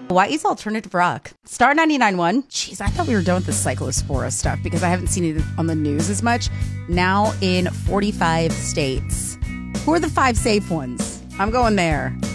Hawaii's alternative rock. Star 99.1. Jeez, I thought we were done with the Cyclospora stuff because I haven't seen it on the news as much. Now in 45 states. Who are the 5 safe ones? I'm going there.